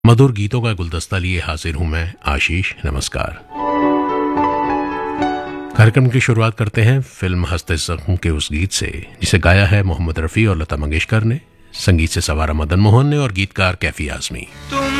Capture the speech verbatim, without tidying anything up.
मधुर गीतों का गुलदस्ता लिए हाजिर हूं मैं आशीष। नमस्कार। कार्यक्रम की शुरुआत करते हैं फिल्म हस्ते जख्म के उस गीत से जिसे गाया है मोहम्मद रफी और लता मंगेशकर ने, संगीत से सवारा मदन मोहन ने और गीतकार कैफी आजमी।